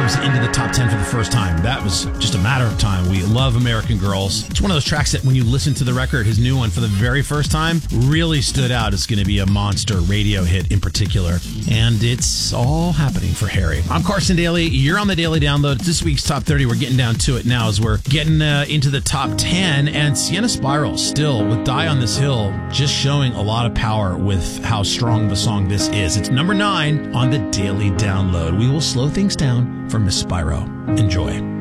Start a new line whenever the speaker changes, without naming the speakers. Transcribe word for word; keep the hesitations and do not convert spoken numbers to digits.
moves into the top ten for the first time. That was just a matter of time. We love American Girls. It's one of those tracks that when you listen to the record, his new one for the very first time, really stood out. It's going to be a monster radio hit in particular. And it's all happening for Harry. I'm Carson Daly. You're on the Daily Download. This week's Top thirty. We're getting down to it now as we're getting uh, into the top ten. And Sienna Spiral still with Die on This Hill, just showing a lot of power with how strong the song this is. It's number nine on the Daily Download. We will slow things down for Miss Spyro. Enjoy.